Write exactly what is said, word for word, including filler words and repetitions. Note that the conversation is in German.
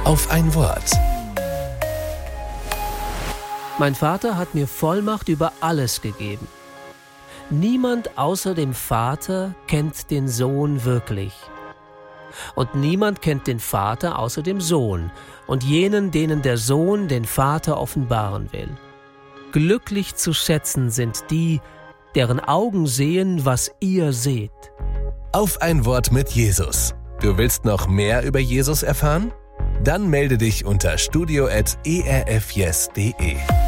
Auf ein Wort. Mein Vater hat mir Vollmacht über alles gegeben. Niemand außer dem Vater kennt den Sohn wirklich. Und niemand kennt den Vater außer dem Sohn und jenen, denen der Sohn den Vater offenbaren will. Glücklich zu schätzen sind die, deren Augen sehen, was ihr seht. Auf ein Wort mit Jesus. Du willst noch mehr über Jesus erfahren? Dann melde dich unter studio at e r f yes punkt d e.